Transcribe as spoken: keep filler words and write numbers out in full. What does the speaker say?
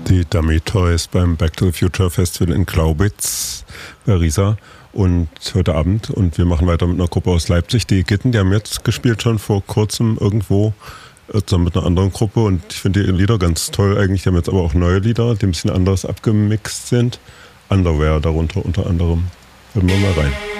Die Dummy Toys beim Back to the Future Festival in Glaubitz bei Riesa und heute Abend. Und wir machen weiter mit einer Gruppe aus Leipzig, die Gitten. Die haben jetzt gespielt schon vor kurzem irgendwo zusammen mit einer anderen Gruppe. Und ich finde die Lieder ganz toll eigentlich. Die haben jetzt aber auch neue Lieder, die ein bisschen anders abgemixt sind. Underwear darunter unter anderem. Hören wir mal rein.